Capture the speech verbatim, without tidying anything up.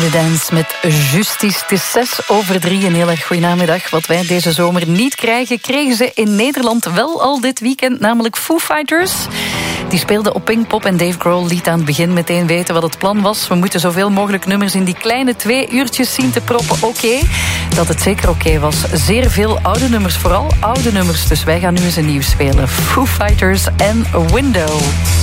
De Dance met Justice. Het is zes over drie. Een heel erg goeie namiddag. Wat wij deze zomer niet krijgen, kregen ze in Nederland wel al dit weekend. Namelijk Foo Fighters. Die speelden op Pinkpop en Dave Grohl liet aan het begin meteen weten wat het plan was. We moeten zoveel mogelijk nummers in die kleine twee uurtjes zien te proppen. Oké, okay. Dat het zeker oké okay was. Zeer veel oude nummers, vooral oude nummers. Dus wij gaan nu eens een nieuw spelen. Foo Fighters en Window.